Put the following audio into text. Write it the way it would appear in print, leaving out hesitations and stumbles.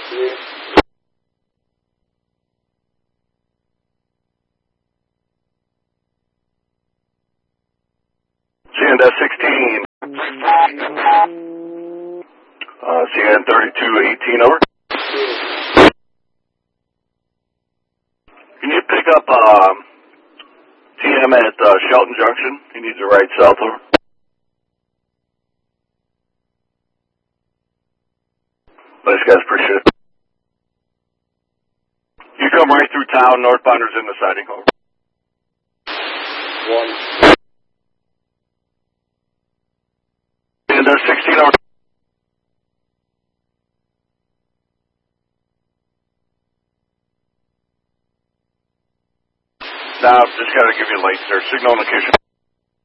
CN 16. CN 3218 over. Can you pick up TM at Shelton Junction? He needs a right south over. Thanks, guys. Appreciate it. You come right through town. Northbounders in the siding over. 1. CN 16 over. Now, just got to give you a light there. Signal indication.